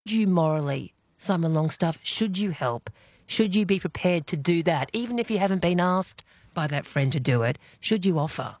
you morally, Simon Longstaff, should you help? Should you be prepared to do that? Even if you haven't been asked by that friend to do it, should you offer?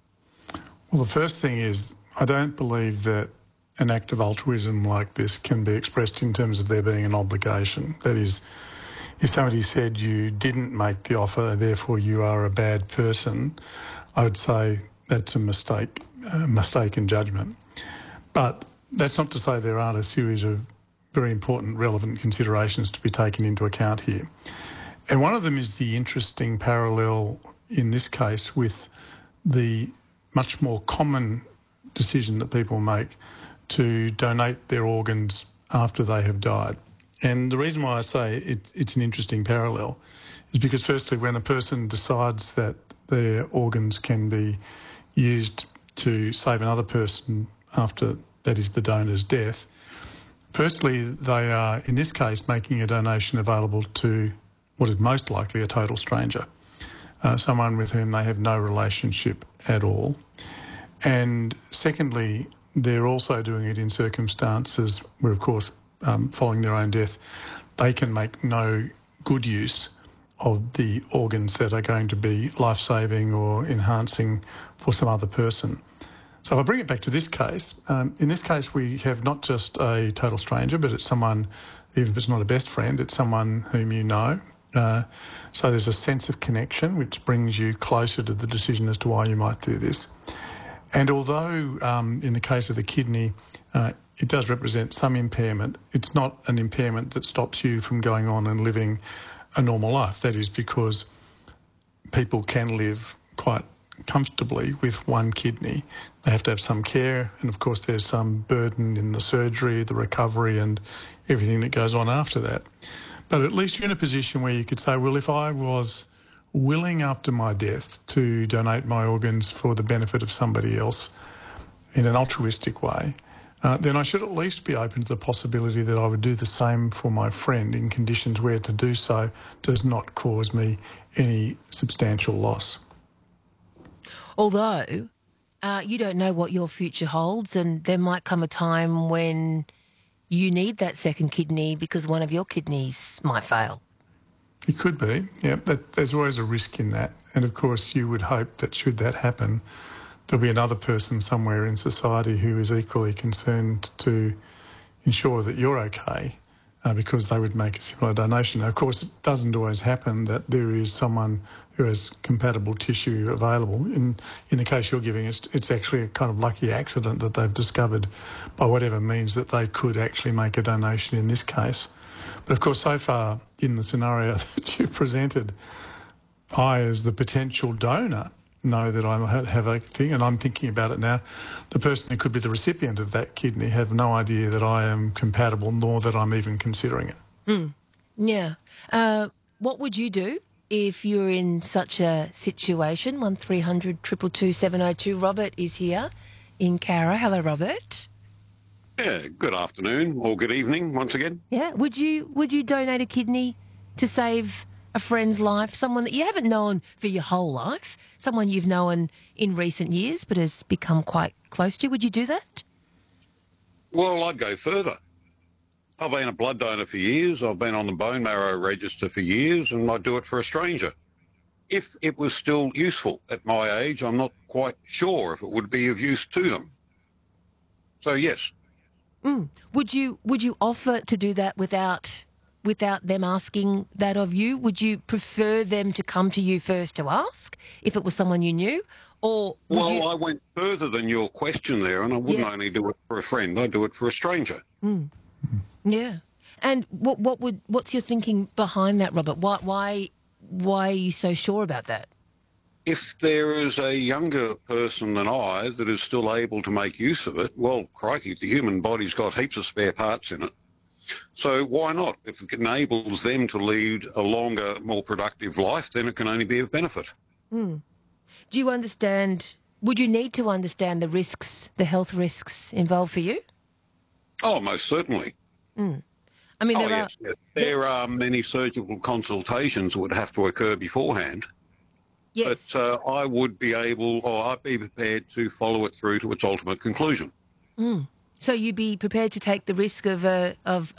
Well, the first thing is I don't believe that an act of altruism like this can be expressed in terms of there being an obligation. That is, if somebody said you didn't make the offer, therefore you are a bad person, I would say that's a mistaken judgment. But that's not to say there aren't a series of very important, relevant considerations to be taken into account here. And one of them is the interesting parallel in this case with the much more common decision that people make to donate their organs after they have died. And the reason why I say it's an interesting parallel is because firstly, when a person decides that their organs can be used to save another person after, that is, the donor's death, firstly, they are, in this case, making a donation available to what is most likely a total stranger, someone with whom they have no relationship at all. And secondly, they're also doing it in circumstances where, of course, following their own death, they can make no good use of the organs that are going to be life-saving or enhancing for some other person. So if I bring it back to this case, in this case we have not just a total stranger, but it's someone, even if it's not a best friend, it's someone whom you know. So there's a sense of connection which brings you closer to the decision as to why you might do this. And although in the case of the kidney, it does represent some impairment, it's not an impairment that stops you from going on and living a normal life. That is because people can live quite comfortably with one kidney. They have to have some care, and of course there's some burden in the surgery, the recovery and everything that goes on after that. But at least you're in a position where you could say, well, if I was willing after my death to donate my organs for the benefit of somebody else in an altruistic way, then I should at least be open to the possibility that I would do the same for my friend in conditions where to do so does not cause me any substantial loss. Although you don't know what your future holds, and there might come a time when you need that second kidney because one of your kidneys might fail. It could be, yeah. There's always a risk in that. And of course you would hope that should that happen, there'll be another person somewhere in society who is equally concerned to ensure that you're okay because they would make a similar donation. Now, of course, it doesn't always happen that there is someone who has compatible tissue available. In the case you're giving, it's actually a kind of lucky accident that they've discovered by whatever means that they could actually make a donation in this case. But of course, so far in the scenario that you've presented, I, as the potential donor, know that I have a thing, and I'm thinking about it now. The person who could be the recipient of that kidney have no idea that I am compatible, nor that I'm even considering it. Yeah. What would you do if you're in such a situation? 1300 222 702. Robert is here in Cowra. Hello, Robert. Yeah, good afternoon or good evening once again. Yeah. Would you donate a kidney to save a friend's life, someone that you haven't known for your whole life, someone you've known in recent years but has become quite close to? Would you do that? Well, I'd go further. I've been a blood donor for years. I've been on the bone marrow register for years, and I'd do it for a stranger. If it was still useful at my age, I'm not quite sure if it would be of use to them. So, yes. Would you offer to do that without them asking that of you? Would you prefer them to come to you first to ask if it was someone you knew? Or I went further than your question there, and I wouldn't only do it for a friend, I'd do it for a stranger. Yeah. And what's your thinking behind that, Robert? Why are you so sure about that? If there is a younger person than I that is still able to make use of it, well, crikey, the human body's got heaps of spare parts in it. So why not? If it enables them to lead a longer, more productive life, then it can only be of benefit. Do you understand, would you need to understand the risks, the health risks involved for you? Oh, most certainly. I mean, there are many surgical consultations that would have to occur beforehand. Yes. But I would be able, or I'd be prepared to follow it through to its ultimate conclusion. So you'd be prepared to take the risk of